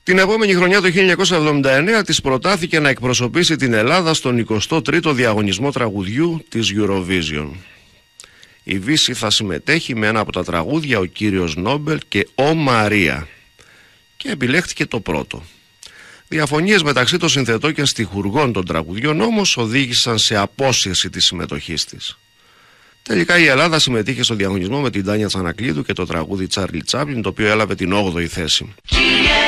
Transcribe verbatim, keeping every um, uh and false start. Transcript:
Την επόμενη χρονιά, το χίλια εννιακόσια εβδομήντα εννέα, της προτάθηκε να εκπροσωπήσει την Ελλάδα στον εικοστό τρίτο διαγωνισμό τραγουδιού της Eurovision. Η Βύση θα συμμετέχει με ένα από τα τραγούδια «Ο κύριος Νόμπελ» και «Ο Μαρία». Και επιλέχθηκε το πρώτο. Διαφωνίες μεταξύ των συνθετών και στιχουργών των τραγουδιών όμως οδήγησαν σε απόσυρση της συμμετοχής της. Τελικά η Ελλάδα συμμετείχε στο διαγωνισμό με την Τάνια Τσανακλείδου και το τραγούδι «Τσάρλι Τσάπλιν», το οποίο έλαβε την όγδοη θέση.